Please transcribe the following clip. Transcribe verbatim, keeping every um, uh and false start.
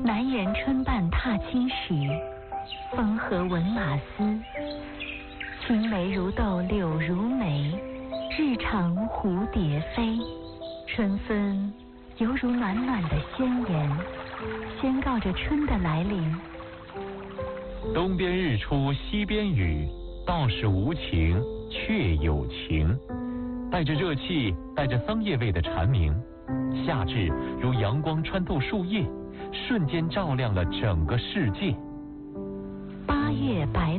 南园春半踏青时，风和闻马嘶。青梅如豆柳如眉，日长蝴蝶飞。春分犹如暖暖的宣言，宣告着春的来临。 东边日出西边雨，道是无晴却有晴。带着热气，带着桑叶味的蝉鸣，夏至如阳光穿透树叶，瞬间照亮了整个世界。 八月白